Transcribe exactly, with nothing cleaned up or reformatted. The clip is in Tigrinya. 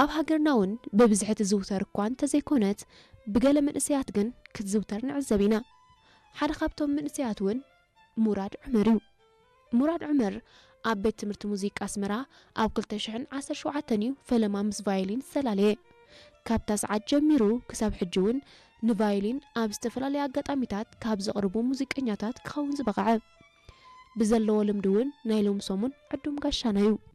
ኣብ ሃገርና እውን በብዝሕት ዝውተር እኳ እንተዘይኮነት ብገለ መንእሰያት ግን ክትዝውተር ንዕዘብ ኢና ሓደ ካብቶም መንእሰያት እውን ሙራድ ዑመር እዩ ሙራድ ዑመር ኣብ ቤት ትምህርቲ ሙዚቃ ኣስመራ ኣብ ክልተ ሽሕን ዓሰርተ ሸውዓተን እዩ ፈለማ ምስ ቫዮሊን ዝተላለየ ካብታ ሰዓት ጀሚሩ ክሳብ ሕጂ እውን ንቫዮሊን ኣብ ዝተፈላለየ ኣጋጣሚታት ካብ ዘቕርቡ ሙዚቀኛታት ክኸውን ዝበቕዐ ብዘለዎ ልምዲ እውን ናይ ሎም ሰሙን ዕዱም ጋሻና እዩ